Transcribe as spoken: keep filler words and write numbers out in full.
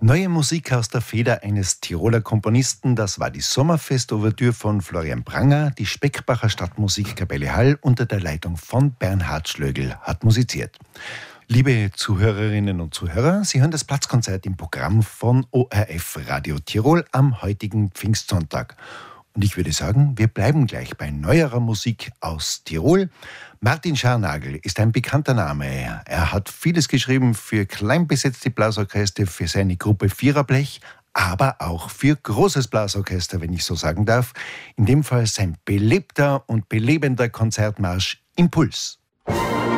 Neue Musik aus der Feder eines Tiroler Komponisten, das war die Sommerfest-Ouvertüre von Florian Pranger. Die Speckbacher Stadtmusikkapelle Hall unter der Leitung von Bernhard Schlögl hat musiziert. Liebe Zuhörerinnen und Zuhörer, Sie hören das Platzkonzert im Programm von O R F Radio Tirol am heutigen Pfingstsonntag. Und ich würde sagen, wir bleiben gleich bei neuerer Musik aus Tirol. Martin Scharnagl ist ein bekannter Name. Er hat vieles geschrieben für klein besetzte Blasorchester, für seine Gruppe Viererblech, aber auch für großes Blasorchester, wenn ich so sagen darf. In dem Fall sein belebter und belebender Konzertmarsch Impuls.